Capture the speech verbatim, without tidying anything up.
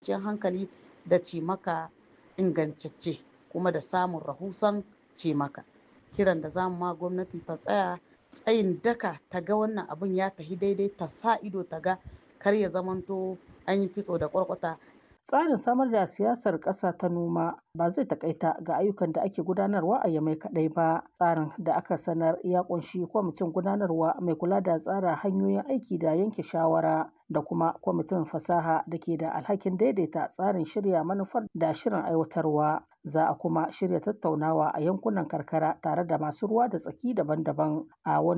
kwanciyar hankali da cimaka ingantacce kuma da samun rahusan cimaka. Kiran da za mu ma gwamnati ta tsaya tsayin daka ta ga wannan abun ya tafi daidai ta sa ido ta ga kar ya zamanto an yi kitso da ƙwarƙwata. Tsarin samar da siyasar ƙasa ta noma ba zai takaita ga ayyukan da ake gudanarwa a Yamai kaɗai ba. Tsarin da aka sanar ya ƙunshi kwamitin gudanarwa mai kula da tsara hanyoyin aiki da yanke shawara da kuma kwamitin fasaha da ke da alhakin daidaita tsarin shirya manufar da shirin aiwatarwa. Za a kuma shirya tattaunawa a yankunan karkara tare da masu ruwa da tsaki daban-daban a wani